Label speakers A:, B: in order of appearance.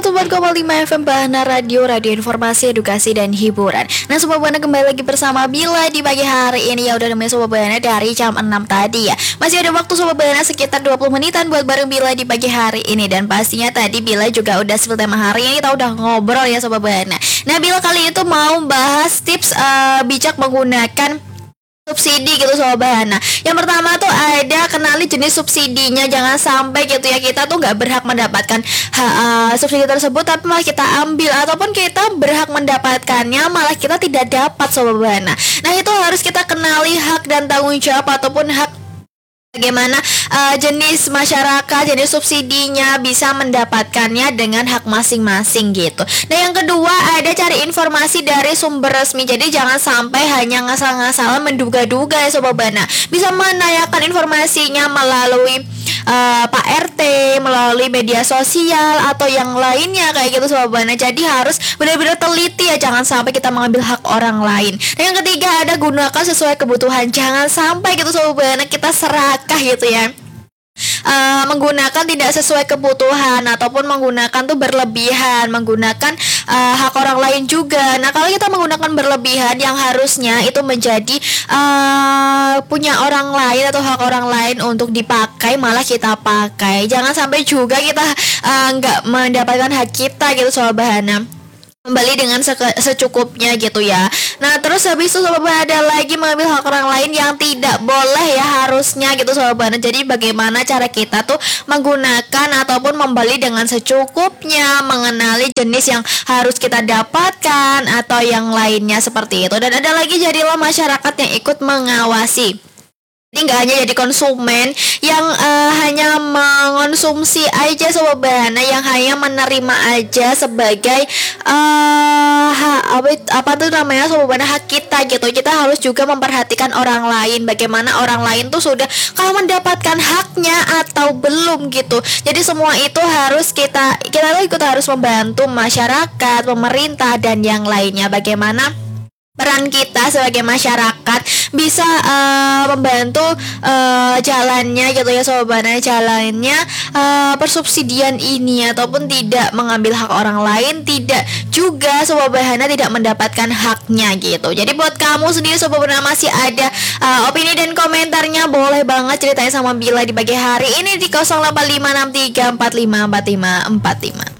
A: 104,5 FM Bahana Radio, radio informasi, edukasi, dan hiburan. Nah Sobat Bahana, kembali lagi bersama Bila di pagi hari ini. Ya udah namanya Sobat Bahana dari jam 6 tadi ya. Masih ada waktu Sobat Bahana sekitar 20 menitan buat bareng Bila di pagi hari ini. Dan pastinya tadi Bila juga udah spill tema hari ini, kita udah ngobrol ya Sobat Bahana. Nah Bila kali itu mau bahas tips bijak menggunakan subsidi gitu Sobat Bahana. Yang pertama tuh ada kenali jenis subsidinya. Jangan sampai gitu ya kita tuh nggak berhak mendapatkan subsidi tersebut tapi malah kita ambil, ataupun kita berhak mendapatkannya malah kita tidak dapat Sobat Bahana. Nah itu harus kita kenali hak dan tanggung jawab ataupun hak bagaimana jenis masyarakat, jenis subsidinya bisa mendapatkannya dengan hak masing-masing gitu. Nah yang kedua ada cari informasi dari sumber resmi. Jadi jangan sampai hanya ngasal-ngasalan menduga-duga ya Sobat Bahana. Bisa menanyakan informasinya melalui Pak RT, melalui media sosial atau yang lainnya kayak gitu Sobat Bahana. Jadi harus benar-benar teliti ya, jangan sampai kita mengambil hak orang lain. Dan yang ketiga ada gunakan sesuai kebutuhan. Jangan sampai gitu Sobat Bahana kita serakah gitu ya, menggunakan tidak sesuai kebutuhan ataupun menggunakan tuh berlebihan, menggunakan hak orang lain juga. Nah kalau kita menggunakan berlebihan yang harusnya itu menjadi punya orang lain atau hak orang lain untuk dipakai, malah kita pakai. Jangan sampai juga kita nggak mendapatkan hak kita gitu Sobat Bahana. Kembali dengan secukupnya gitu ya. Nah terus habis itu Sobat Bahana ada lagi mengambil hak orang lain yang tidak boleh ya harusnya gitu Sobat Bahana. Jadi bagaimana cara kita tuh menggunakan ataupun membeli dengan secukupnya, mengenali jenis yang harus kita dapatkan atau yang lainnya seperti itu. Dan ada lagi jadilah masyarakat yang ikut mengawasi. Jadi nggak hanya jadi konsumen yang hanya mengonsumsi aja Sobat Bahana, yang hanya menerima aja sebagai apa tuh namanya Sobat Bahana, hak kita gitu. Kita harus juga memperhatikan orang lain, bagaimana orang lain tuh sudah mendapatkan haknya atau belum gitu. Jadi semua itu harus kita ikut harus membantu masyarakat, pemerintah dan yang lainnya. Bagaimana peran kita sebagai masyarakat bisa membantu jalannya gitu ya Sobat Bahana, jalannya persubsidian ini, ataupun tidak mengambil hak orang lain, tidak juga Sobat Bahana tidak mendapatkan haknya gitu. Jadi buat kamu sendiri Sobat Bahana masih ada opini dan komentarnya, boleh banget ceritanya sama Bila di pagi hari ini di 0856345454.